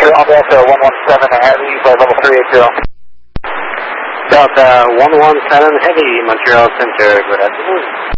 Delta 117 Heavy, flight level 380. Delta 117 Heavy, Montreal Center, good afternoon.